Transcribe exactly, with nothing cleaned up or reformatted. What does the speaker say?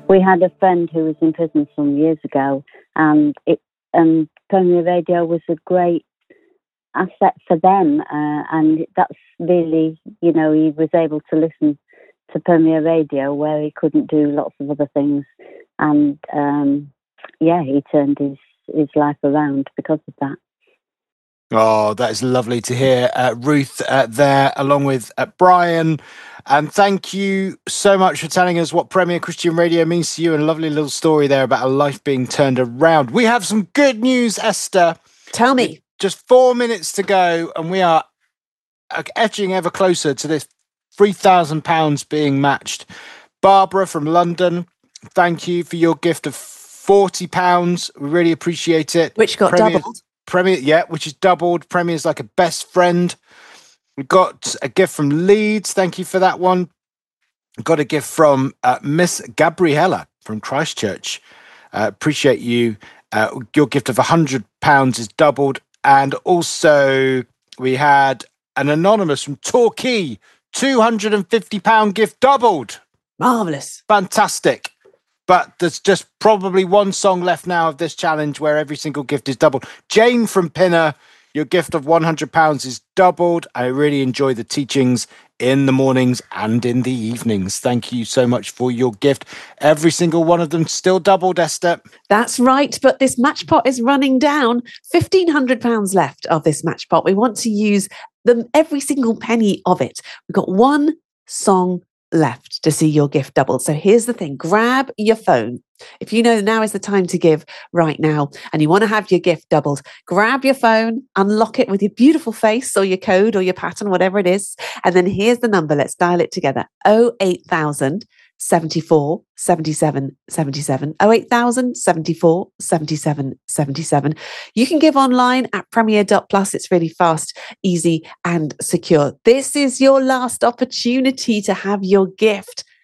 We had a friend who was in prison some years ago, and it and Premier Radio was a great asset for them, uh, and that's really, you know, he was able to listen to Premier Radio where he couldn't do lots of other things, and um, yeah, he turned his, his life around because of that. Oh, that is lovely to hear, uh, Ruth, uh, there, along with uh, Brian. And thank you so much for telling us what Premier Christian Radio means to you, and a lovely little story there about a life being turned around. We have some good news, Esther. Tell me. Just four minutes to go, and we are edging ever closer to this three thousand pounds being matched. Barbara from London, thank you for your gift of forty pounds. We really appreciate it. Which got Premier, doubled. Premier, yeah, which is doubled. Premier's like a best friend. We got a gift from Leeds. Thank you for that one. We got a gift from uh, Miss Gabriella from Christchurch. Uh, appreciate you. Uh, your gift of one hundred pounds is doubled. And also we had an anonymous from Torquay, two hundred fifty pounds gift doubled. Marvellous. Fantastic. But there's just probably one song left now of this challenge where every single gift is doubled. Jane from Pinner, your gift of one hundred pounds is doubled. I really enjoy the teachings in the mornings and in the evenings. Thank you so much for your gift. Every single one of them still doubled, Esther. That's right, but this match pot is running down. fifteen hundred pounds left of this match pot. We want to use them, every single penny of it. We've got one song left to see your gift doubled. So here's the thing, grab your phone. If you know now is the time to give right now and you want to have your gift doubled, grab your phone, unlock it with your beautiful face or your code or your pattern, whatever it is. And then here's the number. Let's dial it together. oh eight thousand seventy-four seventy-seven seventy-seven. oh eight thousand seventy-four seventy-seven seventy-seven. You can give online at premier dot plus. It's really fast, easy and secure. This is your last opportunity to have your gift